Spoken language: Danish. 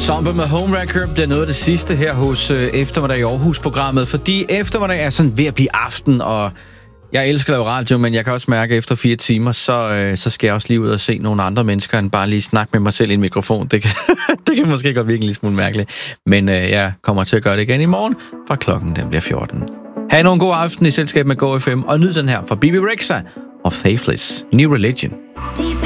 Somber med Home Wrecker, det er noget af det sidste her hos Eftermiddag i Aarhus-programmet, fordi eftermiddag er sådan ved at blive aften, og jeg elsker at lave radio, men jeg kan også mærke, at efter 4 timer, så skal jeg også lige ud og se nogle andre mennesker, end bare lige snakke med mig selv i en mikrofon. Det kan måske godt virke en lille smule mærkeligt, men jeg kommer til at gøre det igen i morgen, fra klokken den bliver 14. Ha' nogle god aften i selskab med GoFM, og nyd den her fra Bibi Rexha og Faithless, New Religion.